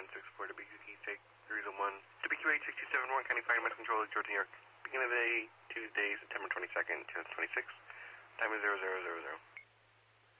964 WQT, take 301. WQH 671, County Fire Medical Control, Georgia, New York. Beginning of the day, Tuesday, September 22nd, 2026. Time is 0000.